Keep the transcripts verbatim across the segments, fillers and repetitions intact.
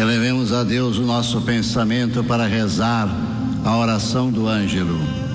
Elevemos a Deus o nosso pensamento para rezar a oração do Ângelo.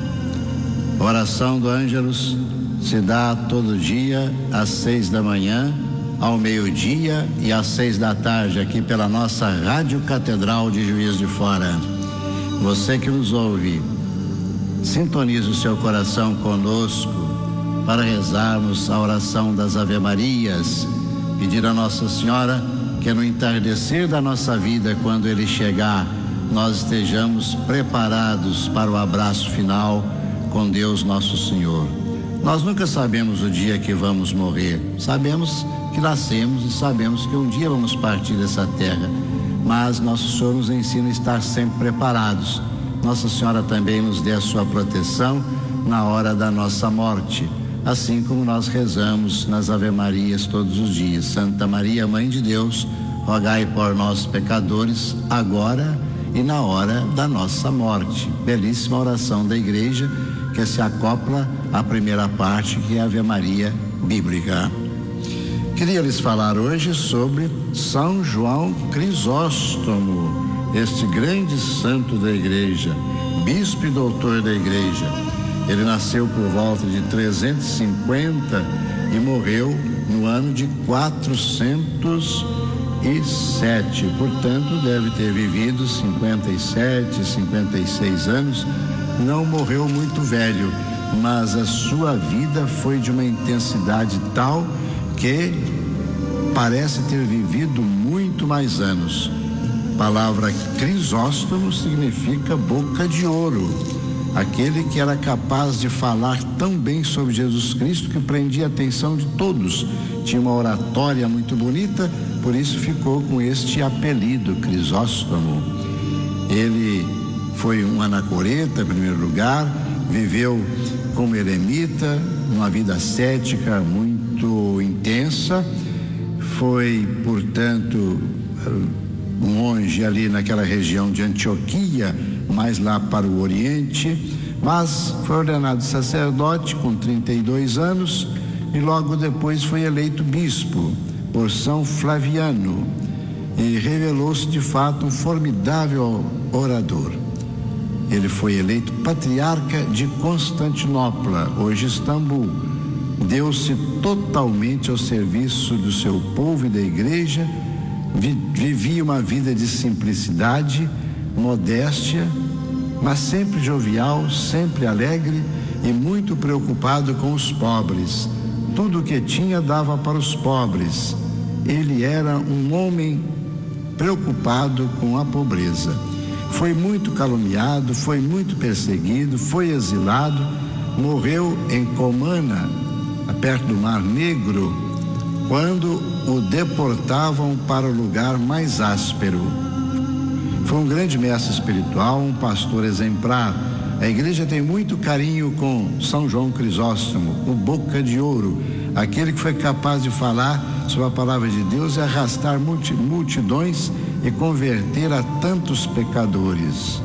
A oração do Ângelus se dá todo dia às seis da manhã, ao meio-dia e às seis da tarde, aqui pela nossa Rádio Catedral de Juiz de Fora. Você que nos ouve, sintonize o seu coração conosco para rezarmos a oração das Ave-Marias, pedir a Nossa Senhora que no entardecer da nossa vida, quando Ele chegar, nós estejamos preparados para o abraço final com Deus Nosso Senhor. Nós nunca sabemos o dia que vamos morrer. Sabemos que nascemos e sabemos que um dia vamos partir dessa terra, mas Nosso Senhor nos ensina a estar sempre preparados. Nossa Senhora também nos dê a sua proteção na hora da nossa morte, assim como nós rezamos nas Ave-Marias todos os dias. Santa Maria, Mãe de Deus, rogai por nós pecadores, agora e na hora da nossa morte. Belíssima oração da igreja que se acopla à primeira parte, que é a Ave Maria bíblica. Queria lhes falar hoje sobre São João Crisóstomo, este grande santo da igreja, bispo e doutor da igreja. Ele nasceu por volta de trezentos e cinquenta e morreu no ano de quatrocentos e sete. Portanto, deve ter vivido cinquenta e sete, cinquenta e seis anos. Não morreu muito velho, mas a sua vida foi de uma intensidade tal que parece ter vivido muito mais anos. A palavra Crisóstomo significa boca de ouro. Aquele que era capaz de falar tão bem sobre Jesus Cristo que prendia a atenção de todos. Tinha uma oratória muito bonita, por isso ficou com este apelido, Crisóstomo. Ele foi um anacoreta, em primeiro lugar, viveu como eremita, uma vida cética muito intensa, foi, portanto, um monge ali naquela região de Antioquia, mais lá para o Oriente, mas foi ordenado sacerdote com trinta e dois anos e logo depois foi eleito bispo por São Flaviano e revelou-se de fato um formidável orador. Ele foi eleito patriarca de Constantinopla, hoje Istambul. Deu-se totalmente ao serviço do seu povo e da igreja, vivia uma vida de simplicidade, modéstia, mas sempre jovial, sempre alegre e muito preocupado com os pobres. Tudo o que tinha dava para os pobres. Ele era um homem preocupado com a pobreza. Foi muito caluniado, foi muito perseguido, foi exilado, morreu em Comana, perto do Mar Negro, quando o deportavam para o lugar mais áspero. Foi um grande mestre espiritual, um pastor exemplar. A igreja tem muito carinho com São João Crisóstomo, o boca de ouro, aquele que foi capaz de falar sobre a palavra de Deus e arrastar multidões e converter a tantos pecadores.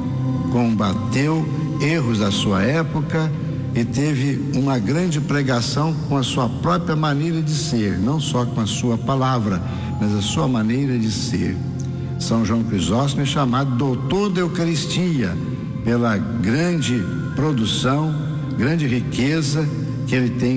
Combateu erros da sua época e teve uma grande pregação com a sua própria maneira de ser, não só com a sua palavra, mas a sua maneira de ser. São João Crisóstomo é chamado doutor da Eucaristia pela grande produção, grande riqueza que ele tem